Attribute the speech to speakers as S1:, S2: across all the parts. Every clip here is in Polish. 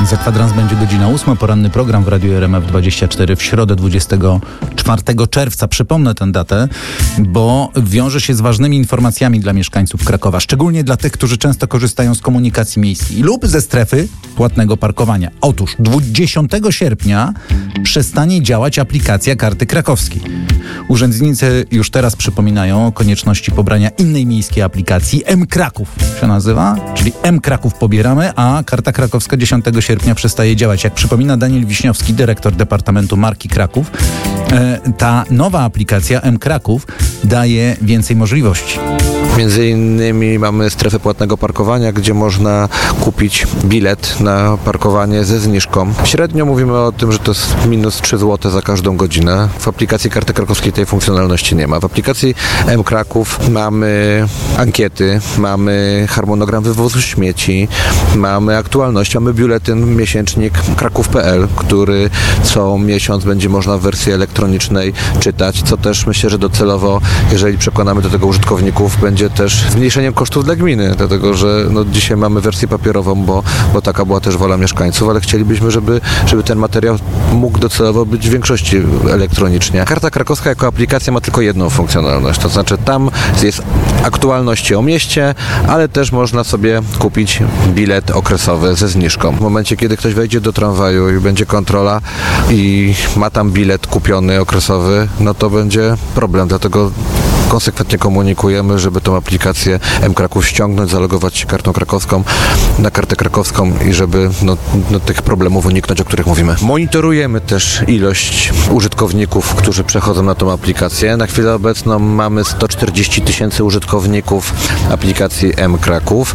S1: Za kwadrans będzie godzina 8. Poranny program w Radiu RMF24 w środę 24 czerwca. Przypomnę tę datę, bo wiąże się z ważnymi informacjami dla mieszkańców Krakowa. Szczególnie dla tych, którzy często korzystają z komunikacji miejskiej lub ze strefy płatnego parkowania. Otóż 10 sierpnia przestanie działać aplikacja Karty Krakowskiej. Urzędnicy już teraz przypominają o konieczności pobrania innej miejskiej aplikacji. M-Kraków się nazywa, czyli M-Kraków pobieramy, a Karta Krakowska 10 sierpnia przestaje działać. Jak przypomina Daniel Wiśniowski, dyrektor Departamentu Marki Kraków, ta nowa aplikacja M-Kraków daje więcej możliwości.
S2: Między innymi mamy strefę płatnego parkowania, gdzie można kupić bilet na parkowanie ze zniżką. Średnio mówimy o tym, że to jest minus 3 zł za każdą godzinę. W aplikacji Karty Krakowskiej tej funkcjonalności nie ma. W aplikacji M-Kraków mamy ankiety, mamy harmonogram wywozu śmieci, mamy aktualność, mamy biuletyn, miesięcznik kraków.pl, który co miesiąc będzie można w wersji elektronicznej czytać, co też myślę, że docelowo, jeżeli przekonamy do tego użytkowników, będzie też zmniejszeniem kosztów dla gminy, dlatego że dzisiaj mamy wersję papierową, bo taka była też wola mieszkańców, ale chcielibyśmy, żeby ten materiał mógł docelowo być w większości elektronicznie. Karta Krakowska jako aplikacja ma tylko jedną funkcjonalność, to znaczy tam jest aktualności o mieście, ale też można sobie kupić bilet okresowy ze zniżką. W momencie, kiedy ktoś wejdzie do tramwaju i będzie kontrola i ma tam bilet kupiony okresowy, no to będzie problem, dlatego konsekwentnie komunikujemy, żeby tą aplikację M-Kraków ściągnąć, zalogować się kartą krakowską na kartę krakowską i żeby tych problemów uniknąć, o których mówimy. Monitorujemy też ilość użytkowników, którzy przechodzą na tą aplikację. Na chwilę obecną mamy 140 000 użytkowników aplikacji M-Kraków.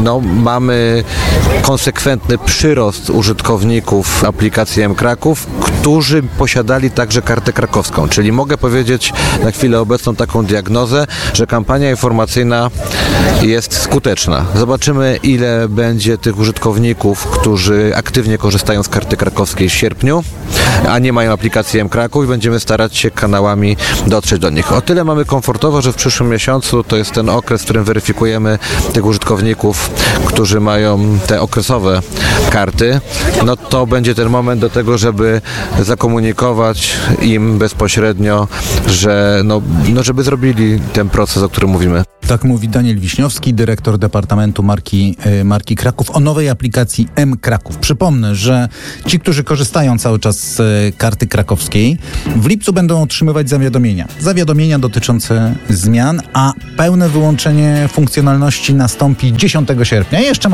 S2: Mamy konsekwentny przyrost użytkowników aplikacji M-Kraków, którzy posiadali także kartę krakowską, czyli mogę powiedzieć na chwilę obecną taką diagnozę, że kampania informacyjna jest skuteczna. Zobaczymy, ile będzie tych użytkowników, którzy aktywnie korzystają z karty krakowskiej w sierpniu, a nie mają aplikacji M-Kraków i będziemy starać się kanałami dotrzeć do nich. O tyle mamy komfortowo, że w przyszłym miesiącu to jest ten okres, w którym weryfikujemy tych użytkowników, którzy mają te okresowe karty. To będzie ten moment do tego, żeby zakomunikować im bezpośrednio, że żeby zrobili ten proces, o którym mówimy.
S1: Tak mówi Daniel Wiśniowski, dyrektor Departamentu Marki Kraków o nowej aplikacji M-Kraków. Przypomnę, że ci, którzy korzystają cały czas z karty krakowskiej, w lipcu będą otrzymywać zawiadomienia dotyczące zmian, a pełne wyłączenie funkcjonalności nastąpi 10 sierpnia. Jeszcze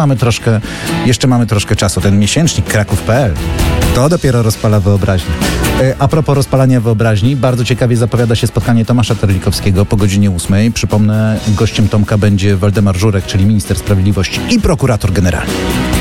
S1: mamy troszkę czasu. Ten miesięcznik kraków.pl to dopiero rozpala wyobraźnię. A propos rozpalania wyobraźni, bardzo ciekawie zapowiada się spotkanie Tomasza Terlikowskiego po godzinie 8. Przypomnę, gościem Tomka będzie Waldemar Żurek, czyli minister sprawiedliwości i prokurator generalny.